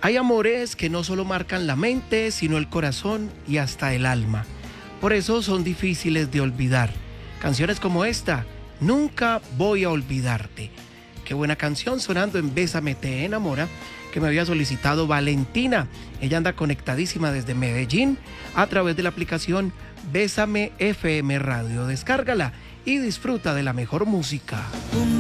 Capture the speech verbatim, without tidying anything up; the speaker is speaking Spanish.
Hay amores que no solo marcan la mente, sino el corazón y hasta el alma. Por eso son difíciles de olvidar. Canciones como esta, Nunca voy a olvidarte. Qué buena canción sonando en Bésame te enamora, que me había solicitado Valentina. Ella anda conectadísima desde Medellín a través de la aplicación Bésame F M Radio. Descárgala y disfruta de la mejor música. Tú